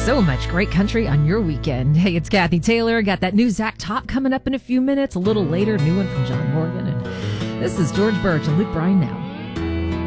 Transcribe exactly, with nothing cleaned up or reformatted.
So much great country on your weekend. Hey, it's Kathy Taylor. Got that new Zach Top coming up in a few minutes. A little later, new one from John Morgan. And this is George Birch and Luke Bryan now.